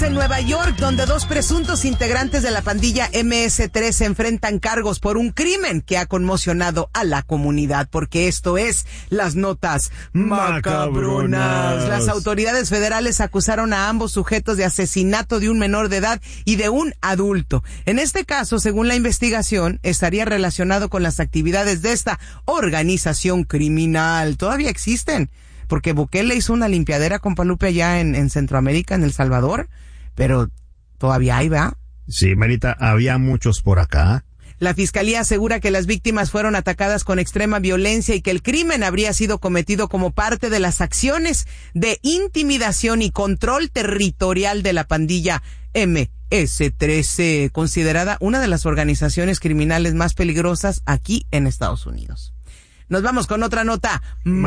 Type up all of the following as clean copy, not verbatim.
en Nueva York, donde dos presuntos integrantes de la pandilla MS-3 se enfrentan cargos por un crimen que ha conmocionado a la comunidad, porque esto es las notas macabronas. Las autoridades federales acusaron a ambos sujetos de asesinato de un menor de edad y de un adulto. En este caso, según la investigación, estaría relacionado con las actividades de esta organización criminal. Todavía existen, porque Bukele hizo una limpiadera, compa Lupe, allá en Centroamérica, en El Salvador, pero todavía hay, ¿verdad? Sí, Marita, había muchos por acá. La fiscalía asegura que las víctimas fueron atacadas con extrema violencia y que el crimen habría sido cometido como parte de las acciones de intimidación y control territorial de la pandilla MS-13, considerada una de las organizaciones criminales más peligrosas aquí en Estados Unidos. Nos vamos con otra nota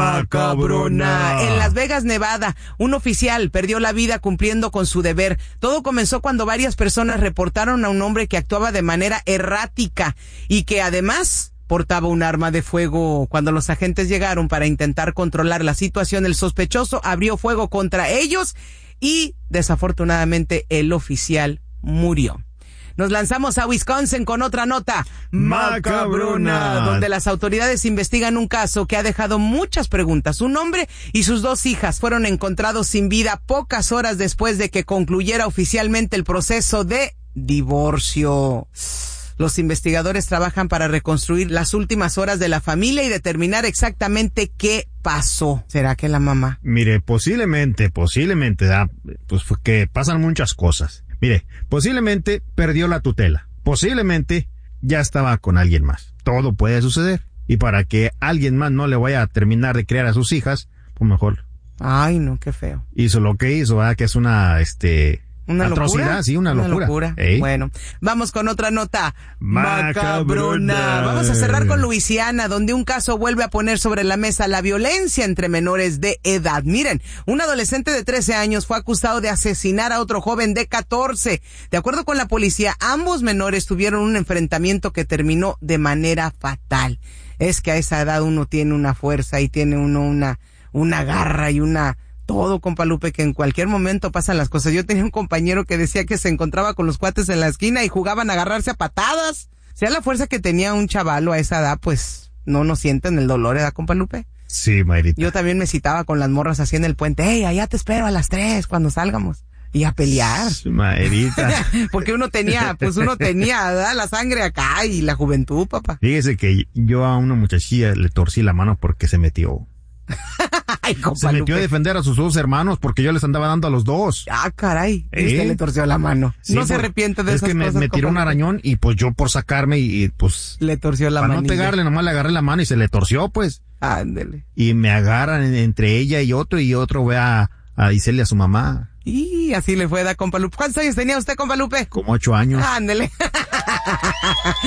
macabrona. En Las Vegas, Nevada, un oficial perdió la vida cumpliendo con su deber. Todo comenzó cuando varias personas reportaron a un hombre que actuaba de manera errática y que además portaba un arma de fuego. Cuando los agentes llegaron para intentar controlar la situación, el sospechoso abrió fuego contra ellos y desafortunadamente el oficial murió. Nos lanzamos a Wisconsin con otra nota macabrona, donde las autoridades investigan un caso que ha dejado muchas preguntas. Un hombre y sus dos hijas fueron encontrados sin vida pocas horas después de que concluyera oficialmente el proceso de divorcio. Los investigadores trabajan para reconstruir las últimas horas de la familia y determinar exactamente qué pasó. ¿Será que la mamá? Mire, posiblemente, pues fue que pasan muchas cosas. Mire, posiblemente perdió la tutela. Posiblemente ya estaba con alguien más. Todo puede suceder. Y para que alguien más no le vaya a terminar de criar a sus hijas, pues mejor. Ay, no, qué feo. Hizo lo que hizo, ¿verdad? Que es una atrocidad, locura. Sí, una locura. Bueno, vamos con otra nota macabrona. Vamos a cerrar con Luisiana, donde un caso vuelve a poner sobre la mesa la violencia entre menores de edad. Miren, un adolescente de 13 años fue acusado de asesinar a otro joven de 14. De acuerdo con la policía, ambos menores tuvieron un enfrentamiento que terminó de manera fatal. Es que a esa edad uno tiene una fuerza y tiene uno una garra y todo, compa Lupe, que en cualquier momento pasan las cosas. Yo tenía un compañero que decía que se encontraba con los cuates en la esquina y jugaban a agarrarse a patadas. Sea la fuerza que tenía un chavalo a esa edad, pues no sienten el dolor, ¿verdad, compa Lupe? Sí, Mayrita. Yo también me citaba con las morras así en el puente. Hey, allá te espero a las 3 cuando salgamos. Y a pelear. Mayrita. Porque uno tenía, ¿verdad? La sangre acá y la juventud, papá. Fíjese que yo a una muchachilla le torcí la mano porque se metió. Ay, se metió a defender a sus dos hermanos porque yo les andaba dando a los dos. Ah, caray. Y usted le torció la mano. Sí, no se arrepiente de esas cosas. Es que me tiró un arañón y pues yo por sacarme y pues... Le torció la mano. Para no pegarle, nomás le agarré la mano y se le torció, pues. Ándele. Y me agarran entre ella y otro voy a decirle a su mamá. Y así le fue, da, compa Lupe. ¿Cuántos años tenía usted, compa Lupe? Como 8 años. Ándele.